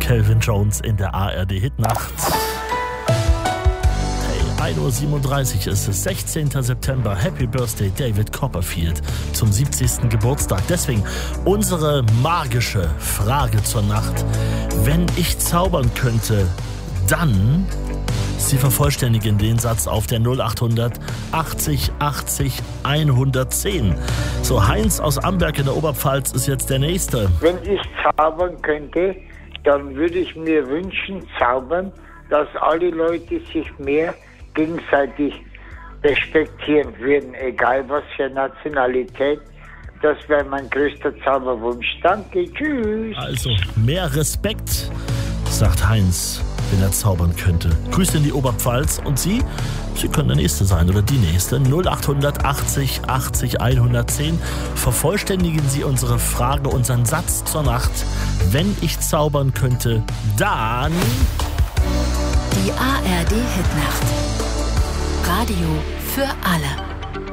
Calvin Jones in der ARD-Hitnacht. Hey, 1:37 Uhr ist es, 16. September. Happy Birthday, David Copperfield, zum 70. Geburtstag. Deswegen unsere magische Frage zur Nacht. Wenn ich zaubern könnte, dann... Sie vervollständigen den Satz auf der 0800 80 80 110. So, Heinz aus Amberg in der Oberpfalz ist jetzt der Nächste. Wenn ich zaubern könnte, dann würde ich mir wünschen, zaubern, dass alle Leute sich mehr gegenseitig respektieren würden, egal was für Nationalität. Das wäre mein größter Zauberwunsch. Danke, tschüss. Also, mehr Respekt, sagt Heinz, wenn er zaubern könnte. Grüße in die Oberpfalz. Und Sie können der Nächste sein oder die Nächste. 0800 80 80 110. Vervollständigen Sie unsere Frage, unseren Satz zur Nacht. Wenn ich zaubern könnte, dann... Die ARD-Hitnacht. Radio für alle.